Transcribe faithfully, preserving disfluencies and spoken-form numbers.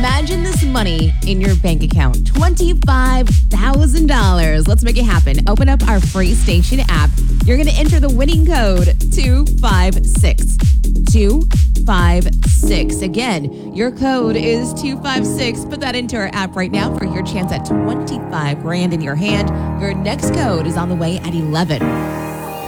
Imagine this money in your bank account, twenty-five thousand dollars. Let's make it happen. Open up our free station app. You're going to enter the winning code two five six. two five six. Again, your code is two five six. Put that into our app right now for your chance at twenty-five grand in your hand. Your next code is on the way at eleven.